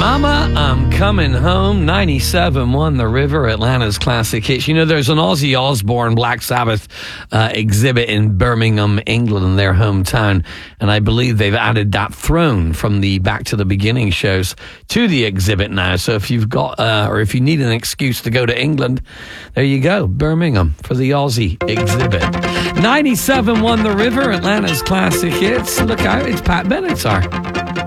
Mama, I'm Coming Home. 97.1 The River, Atlanta's classic hits. You know, there's an Ozzy Osbourne Black Sabbath exhibit in Birmingham, England, their hometown. And I believe they've added that throne from the Back to the Beginning shows to the exhibit now. So if you've got, or if you need an excuse to go to England, there you go, Birmingham for the Ozzy exhibit. 97.1 The River, Atlanta's classic hits. Look out, it's Pat Benatar.